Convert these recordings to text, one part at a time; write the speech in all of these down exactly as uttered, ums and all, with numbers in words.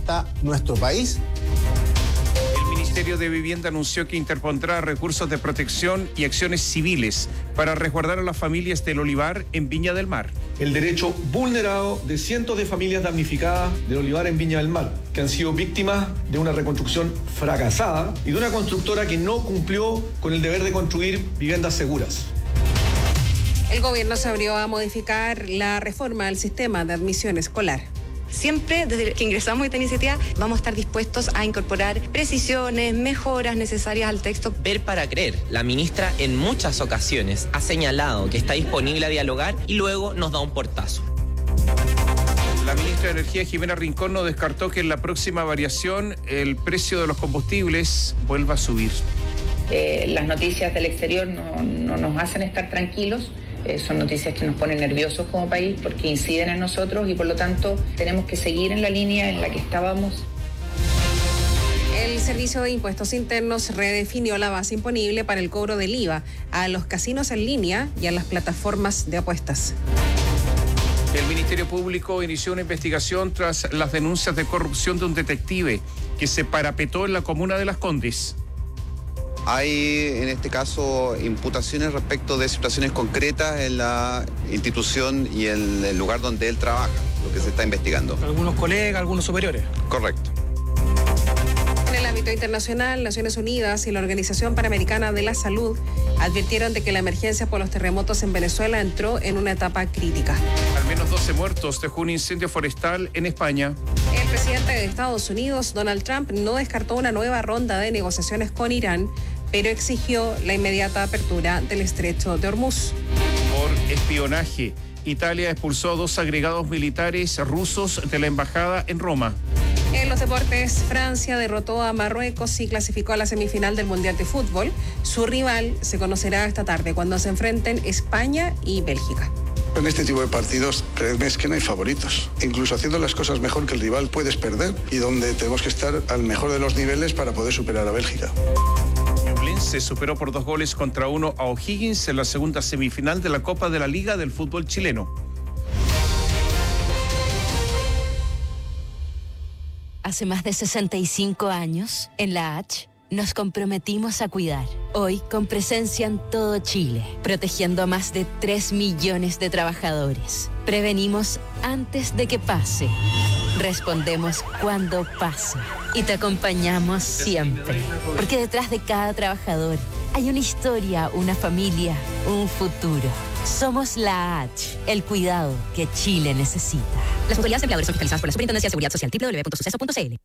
hasta nuestro país. El Ministerio de Vivienda anunció que interpondrá recursos de protección y acciones civiles para resguardar a las familias del Olivar en Viña del Mar. El derecho vulnerado de cientos de familias damnificadas del Olivar en Viña del Mar, que han sido víctimas de una reconstrucción fracasada y de una constructora que no cumplió con el deber de construir viviendas seguras. El gobierno se abrió a modificar la reforma del sistema de admisión escolar. Siempre, desde que ingresamos a esta iniciativa, vamos a estar dispuestos a incorporar precisiones, mejoras necesarias al texto. Ver para creer. La ministra en muchas ocasiones ha señalado que está disponible a dialogar y luego nos da un portazo. La ministra de Energía, Jimena Rincón, no descartó que en la próxima variación el precio de los combustibles vuelva a subir. Eh, las noticias del exterior no, no nos hacen estar tranquilos. Eh, son noticias que nos ponen nerviosos como país porque inciden en nosotros y por lo tanto tenemos que seguir en la línea en la que estábamos. El Servicio de Impuestos Internos redefinió la base imponible para el cobro del I V A a los casinos en línea y a las plataformas de apuestas. El Ministerio Público inició una investigación tras las denuncias de corrupción de un detective que se parapetó en la comuna de Las Condes. Hay, en este caso, imputaciones respecto de situaciones concretas en la institución y en el lugar donde él trabaja, lo que se está investigando. Algunos colegas, algunos superiores. Correcto. En el ámbito internacional, Naciones Unidas y la Organización Panamericana de la Salud advirtieron de que la emergencia por los terremotos en Venezuela entró en una etapa crítica. Al menos doce muertos dejó un incendio forestal en España. El presidente de Estados Unidos, Donald Trump, no descartó una nueva ronda de negociaciones con Irán, pero exigió la inmediata apertura del estrecho de Hormuz. Por espionaje, Italia expulsó a dos agregados militares rusos de la embajada en Roma. En los deportes, Francia derrotó a Marruecos y clasificó a la semifinal del Mundial de Fútbol. Su rival se conocerá esta tarde cuando se enfrenten España y Bélgica. En este tipo de partidos, créeme, es que no hay favoritos. Incluso haciendo las cosas mejor que el rival puedes perder y donde tenemos que estar al mejor de los niveles para poder superar a Bélgica. Se superó por dos goles contra uno a O'Higgins en la segunda semifinal de la Copa de la Liga del fútbol chileno. Hace más de sesenta y cinco años, en la H, nos comprometimos a cuidar. Hoy, con presencia en todo Chile, protegiendo a más de tres millones de trabajadores. Prevenimos antes de que pase. Respondemos cuando pasa. Y te acompañamos siempre. Porque detrás de cada trabajador hay una historia, una familia, un futuro. Somos la H, el cuidado que Chile necesita. Las autoridades empleadores son fiscalizadas por la Superintendencia de Seguridad Social, doble u doble u doble u punto suceso punto c l.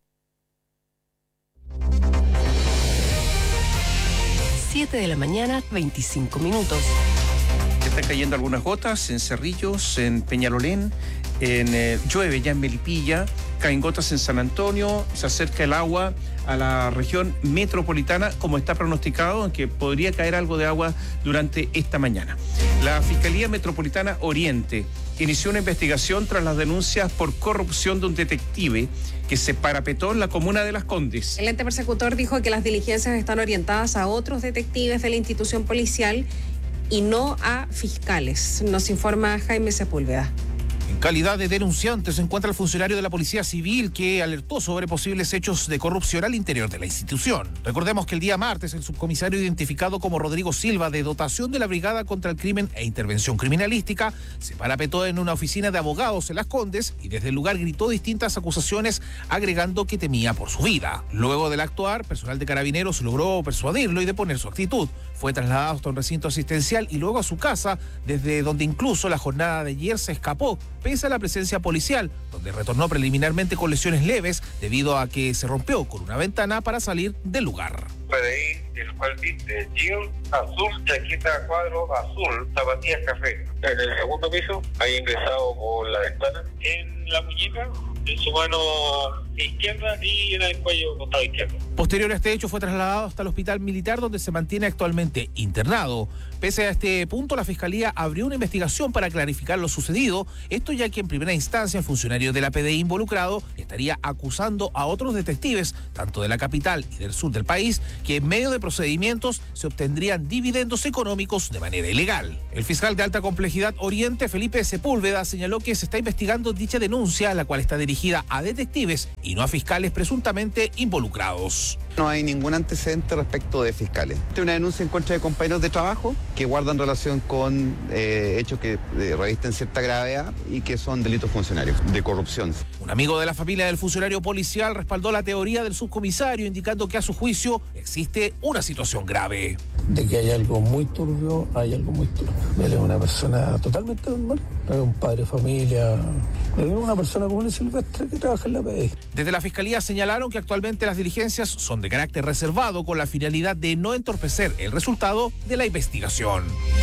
siete de la mañana, veinticinco minutos. Están cayendo algunas gotas en Cerrillos, en Peñalolén, en eh, llueve ya en Melipilla, caen gotas en San Antonio, se acerca el agua a la región metropolitana, como está pronosticado, aunque podría caer algo de agua durante esta mañana. La Fiscalía Metropolitana Oriente inició una investigación tras las denuncias por corrupción de un detective que se parapetó en la comuna de Las Condes. El ente persecutor dijo que las diligencias están orientadas a otros detectives de la institución policial y no a fiscales. Nos informa Jaime Sepúlveda. En calidad de denunciante se encuentra el funcionario de la Policía Civil que alertó sobre posibles hechos de corrupción al interior de la institución. Recordemos que el día martes el subcomisario identificado como Rodrigo Silva, de dotación de la Brigada contra el Crimen e Intervención Criminalística, se parapetó en una oficina de abogados en Las Condes y desde el lugar gritó distintas acusaciones, agregando que temía por su vida. Luego del actuar, personal de Carabineros logró persuadirlo y deponer su actitud. Fue trasladado hasta un recinto asistencial y luego a su casa, desde donde incluso la jornada de ayer se escapó, pese a la presencia policial, donde retornó preliminarmente con lesiones leves debido a que se rompió con una ventana para salir del lugar. P D I, el cual viste jean azul, chaqueta cuadro azul, zapatillas café. En el segundo piso, ahí ingresado por la ventana. En la muñeca, en su mano izquierda y en el cuello costado izquierdo. Posterior a este hecho fue trasladado hasta el hospital militar donde se mantiene actualmente internado. Pese a este punto, la Fiscalía abrió una investigación para clarificar lo sucedido, esto ya que en primera instancia el funcionario de la P D I involucrado estaría acusando a otros detectives, tanto de la capital y del sur del país, que en medio de procedimientos se obtendrían dividendos económicos de manera ilegal. El fiscal de alta complejidad Oriente, Felipe Sepúlveda, señaló que se está investigando dicha denuncia, la cual está dirigida dirigida a detectives y no a fiscales presuntamente involucrados. No hay ningún antecedente respecto de fiscales. Hay una denuncia en contra de compañeros de trabajo que guardan relación con eh, hechos que eh, revisten cierta gravedad y que son delitos funcionarios de corrupción. Un amigo de la familia del funcionario policial respaldó la teoría del subcomisario, indicando que a su juicio existe una situación grave. De que hay algo muy turbio, hay algo muy turbio. Él es una persona totalmente normal, es un padre de familia, es una persona común y silvestre que trabaja en la P I. Desde la Fiscalía señalaron que actualmente las diligencias son de carácter reservado con la finalidad de no entorpecer el resultado de la investigación.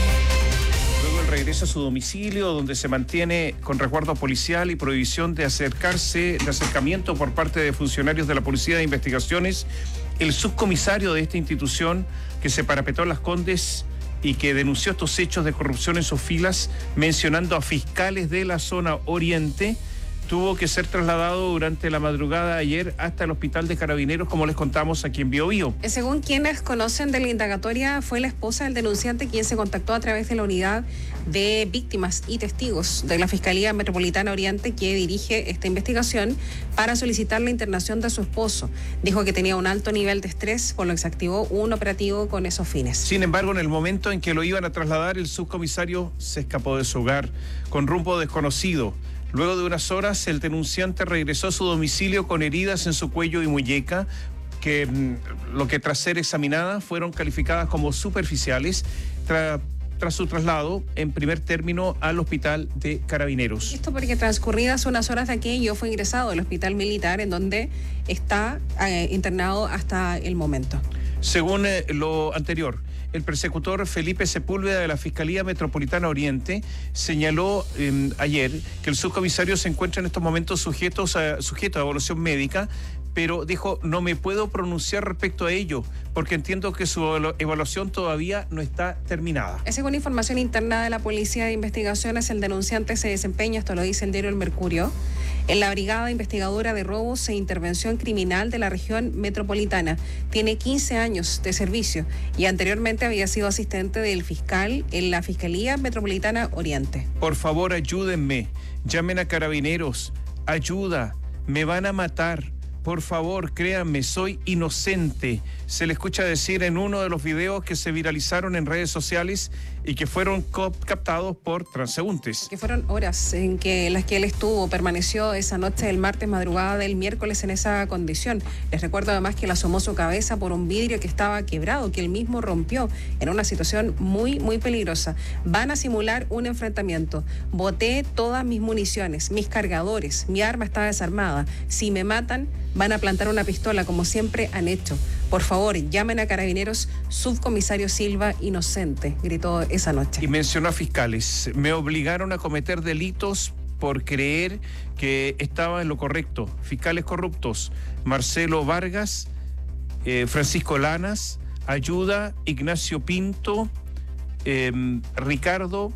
Luego el regreso a su domicilio, donde se mantiene con resguardo policial y prohibición de acercarse, de acercamiento por parte de funcionarios de la Policía de Investigaciones, el subcomisario de esta institución que se parapetó en Las Condes y que denunció estos hechos de corrupción en sus filas, mencionando a fiscales de la zona oriente, tuvo que ser trasladado durante la madrugada de ayer hasta el Hospital de Carabineros, como les contamos aquí en Bio Bio. Según quienes conocen de la indagatoria, fue la esposa del denunciante quien se contactó a través de la unidad de víctimas y testigos de la Fiscalía Metropolitana Oriente, que dirige esta investigación, para solicitar la internación de su esposo. Dijo que tenía un alto nivel de estrés, por lo que se activó un operativo con esos fines. Sin embargo, en el momento en que lo iban a trasladar, el subcomisario se escapó de su hogar con rumbo desconocido. Luego de unas horas, el denunciante regresó a su domicilio con heridas en su cuello y muñeca, que lo que tras ser examinadas fueron calificadas como superficiales, tra, tras su traslado en primer término al Hospital de Carabineros. Esto porque transcurridas unas horas de aquello fue ingresado al Hospital Militar, en donde está eh, internado hasta el momento. Según eh, lo anterior, el persecutor Felipe Sepúlveda de la Fiscalía Metropolitana Oriente señaló eh, ayer que el subcomisario se encuentra en estos momentos sujetos a, sujeto a evaluación médica, pero dijo: no me puedo pronunciar respecto a ello porque entiendo que su evaluación todavía no está terminada. Según información interna de la Policía de Investigaciones, el denunciante se desempeña, esto lo dice el diario El Mercurio, en la Brigada Investigadora de Robos e Intervención Criminal de la región metropolitana. Tiene quince años de servicio y anteriormente había sido asistente del fiscal en la Fiscalía Metropolitana Oriente. Por favor, ayúdenme. Llamen a Carabineros. Ayuda. Me van a matar. Por favor, créanme, soy inocente. Se le escucha decir en uno de los videos que se viralizaron en redes sociales y que fueron captados por transeúntes. Que fueron horas en que las que él estuvo, permaneció esa noche del martes, madrugada del miércoles, en esa condición. Les recuerdo además que le asomó su cabeza por un vidrio que estaba quebrado, que él mismo rompió, en una situación muy, muy peligrosa. Van a simular un enfrentamiento. Boté todas mis municiones, mis cargadores, mi arma está desarmada. Si me matan, van a plantar una pistola, como siempre han hecho. Por favor, llamen a Carabineros. Subcomisario Silva, inocente, gritó esa noche. Y mencionó a fiscales. Me obligaron a cometer delitos por creer que estaba en lo correcto. Fiscales corruptos: Marcelo Vargas, eh, Francisco Lanas, Ayuda, Ignacio Pinto, eh, Ricardo,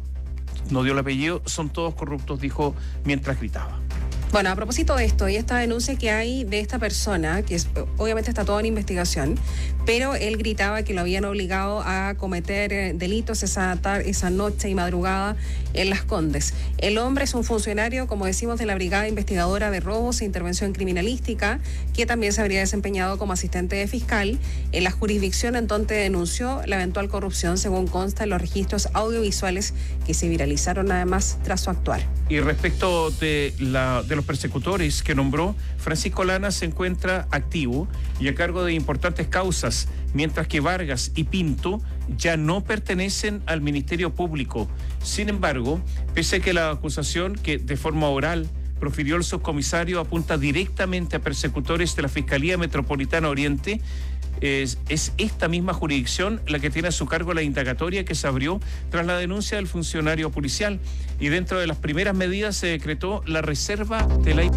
no dio el apellido, son todos corruptos, dijo mientras gritaba. Bueno, a propósito de esto y esta denuncia que hay de esta persona, que es, obviamente está todo en investigación, pero él gritaba que lo habían obligado a cometer eh, delitos esa, tar- esa noche y madrugada en Las Condes. El hombre es un funcionario, como decimos, de la Brigada Investigadora de Robos e Intervención Criminalística, que también se habría desempeñado como asistente de fiscal en la jurisdicción en donde denunció la eventual corrupción, según consta en los registros audiovisuales que se viralizaron además tras su actuar. Y respecto de, la, de los persecutores que nombró, Francisco Lana se encuentra activo y a cargo de importantes causas, mientras que Vargas y Pinto ya no pertenecen al Ministerio Público. Sin embargo, pese a que la acusación que de forma oral profirió el subcomisario apunta directamente a persecutores de la Fiscalía Metropolitana Oriente, Es, es esta misma jurisdicción la que tiene a su cargo la indagatoria que se abrió tras la denuncia del funcionario policial, y dentro de las primeras medidas se decretó la reserva de la...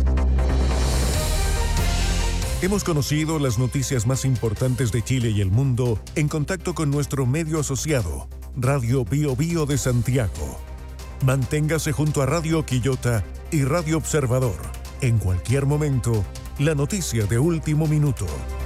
Hemos conocido las noticias más importantes de Chile y el mundo en contacto con nuestro medio asociado, Radio Bio Bio de Santiago. Manténgase junto a Radio Quillota y Radio Observador. En cualquier momento, la noticia de último minuto.